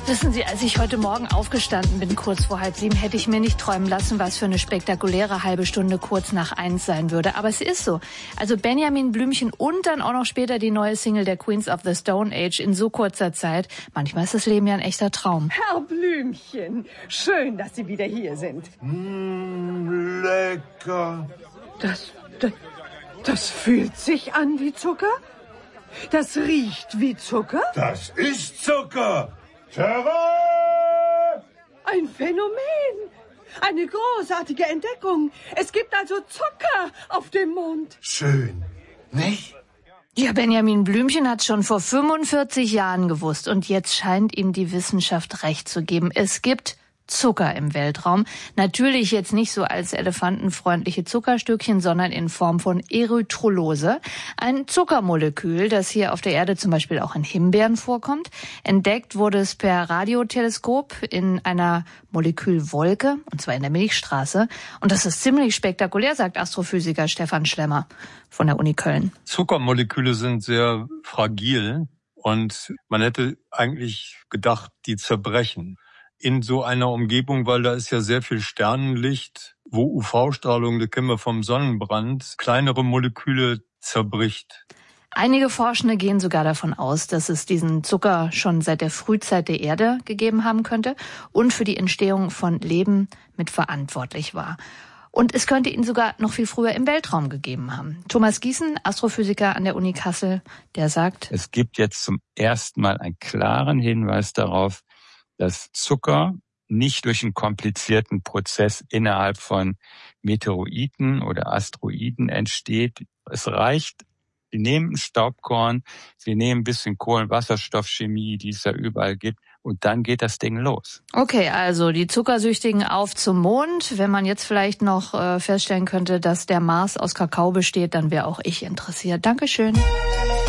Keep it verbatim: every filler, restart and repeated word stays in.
Wissen Sie, als ich heute Morgen aufgestanden bin, kurz vor halb sieben, hätte ich mir nicht träumen lassen, was für eine spektakuläre halbe Stunde kurz nach eins sein würde. Aber es ist so. Also Benjamin Blümchen und dann auch noch später die neue Single der Queens of the Stone Age in so kurzer Zeit. Manchmal ist das Leben ja ein echter Traum. Herr Blümchen, schön, dass Sie wieder hier sind. Mmh, lecker. Das, das, das fühlt sich an wie Zucker? Das riecht wie Zucker? Das ist Zucker. Terra! Ein Phänomen. Eine großartige Entdeckung. Es gibt also Zucker auf dem Mond. Schön, nicht? Ja, Benjamin Blümchen hat schon vor fünfundvierzig Jahren gewusst und jetzt scheint ihm die Wissenschaft recht zu geben. Es gibt Zucker im Weltraum. Natürlich jetzt nicht so als elefantenfreundliche Zuckerstückchen, sondern in Form von Erythrolose. Ein Zuckermolekül, das hier auf der Erde zum Beispiel auch in Himbeeren vorkommt. Entdeckt wurde es per Radioteleskop in einer Molekülwolke, und zwar in der Milchstraße. Und das ist ziemlich spektakulär, sagt Astrophysiker Stefan Schlemmer von der Uni Köln. Zuckermoleküle sind sehr fragil und man hätte eigentlich gedacht, die zerbrechen. In so einer Umgebung, weil da ist ja sehr viel Sternenlicht, wo U V-Strahlung, das kennen wir vom Sonnenbrand, kleinere Moleküle zerbricht. Einige Forschende gehen sogar davon aus, dass es diesen Zucker schon seit der Frühzeit der Erde gegeben haben könnte und für die Entstehung von Leben mit verantwortlich war. Und es könnte ihn sogar noch viel früher im Weltraum gegeben haben. Thomas Gießen, Astrophysiker an der Uni Kassel, der sagt: Es gibt jetzt zum ersten Mal einen klaren Hinweis darauf, dass Zucker nicht durch einen komplizierten Prozess innerhalb von Meteoroiden oder Asteroiden entsteht. Es reicht, wir nehmen ein Staubkorn, wir nehmen ein bisschen Kohlenwasserstoffchemie, die es ja überall gibt, und dann geht das Ding los. Okay, also die Zuckersüchtigen auf zum Mond. Wenn man jetzt vielleicht noch äh, feststellen könnte, dass der Mars aus Kakao besteht, dann wäre auch ich interessiert. Dankeschön.